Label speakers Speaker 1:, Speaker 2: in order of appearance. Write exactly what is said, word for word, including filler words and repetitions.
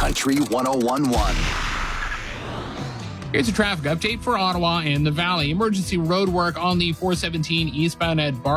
Speaker 1: Country one oh one point one.
Speaker 2: Here's a traffic update for Ottawa and the Valley. Emergency road work on the four seventeen eastbound at Bar.